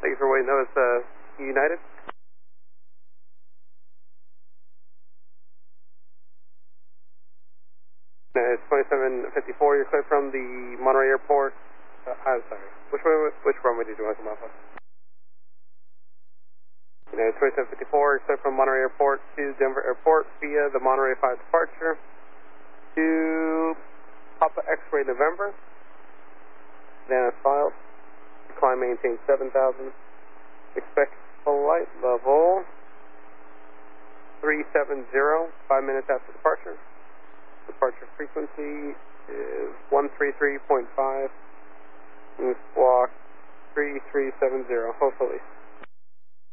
Thank you for waiting. That was United. It's 2754. You're clear from the Monterey Airport. I'm sorry. Which runway did you want to come off of? United 2754. You're clear from Monterey Airport to Denver Airport via the Monterey 5 departure to Papa X-ray November. Then as filed. Climb maintain 7,000. Expect flight level 370, 5 minutes after departure. Departure frequency is 133.5. Squawk 3370, hopefully.